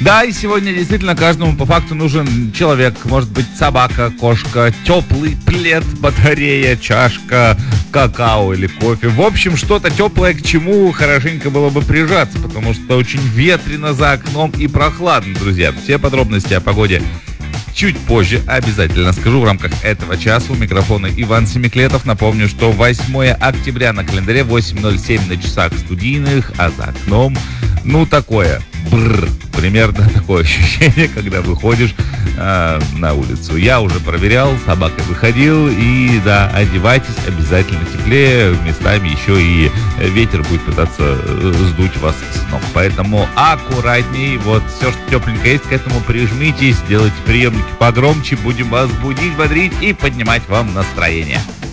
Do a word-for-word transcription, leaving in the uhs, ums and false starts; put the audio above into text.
Да, и сегодня действительно каждому по факту нужен человек. Может быть, собака, кошка, теплый плед, батарея, чашка, какао или кофе. В общем, что-то теплое, к чему хорошенько было бы прижаться, потому что очень ветрено за окном и прохладно, друзья. Все подробности о погоде чуть позже обязательно скажу в рамках этого часа. У микрофона Иван Семиклетов. Напомню, что восьмое октября на календаре, восемь ноль семь на часах студийных, а за окном, ну, такое, бррр, примерно такое ощущение, когда выходишь э, на улицу. Я уже проверял, с собакой выходил, и да, одевайтесь обязательно теплее, местами еще и ветер будет пытаться сдуть вас с ног. Поэтому аккуратней, вот все, что тепленькое есть, к этому прижмитесь, делайте приемники погромче, будем вас будить, бодрить и поднимать вам настроение.